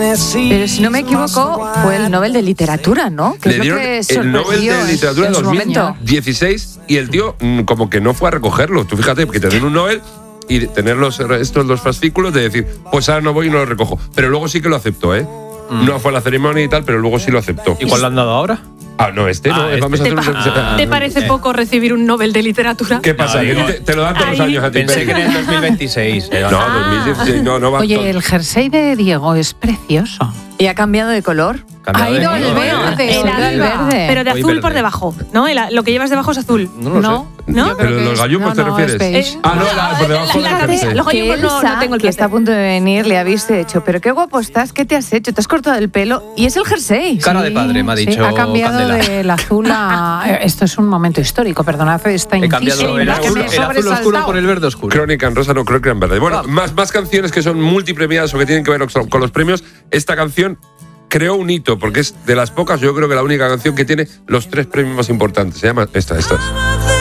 Pero si no me equivoco, fue el Nobel de Literatura, ¿no? Que Le dieron el Nobel de Literatura en 2016 y el tío como que no fue a recogerlo. Tú fíjate, que te den un Nobel y tener los fascículos de decir, pues ahora no voy y no lo recojo. Pero luego sí que lo aceptó, ¿eh? No fue a la ceremonia y tal, pero luego sí lo aceptó. ¿Y cuál le han dado ahora? No, vamos a hacer ¿Te parece poco recibir un Nobel de Literatura? ¿Qué pasa? Te lo dan todos los años a ti. Pensé que era en 2026. No, 2016 no va. Oye, el jersey de Diego es precioso. ¿Y ha cambiado de color? Ha ido al verde. Pero de azul por debajo, ¿no? Lo que llevas debajo es azul. No. ¿Pero de los gallumbos te refieres? Por debajo del jersey. Los Que gallumbos no tengo el que está a punto de venir, le ha visto y dicho, pero qué guapo estás, ¿qué te has hecho? Te has cortado el pelo y es el jersey. Cara de padre, me ha dicho. Ha cambiado Candela. del azul a... Esto es un momento histórico, perdonad esta He cambiado el azul oscuro por el verde oscuro. Crónica en rosa, no, Crónica en verde. Bueno, más canciones que son multipremiadas o que tienen que ver con los premios. Esta canción creó un hito, porque es de las pocas, yo creo que la única canción que tiene los 3 premios más importantes. Se llama esta.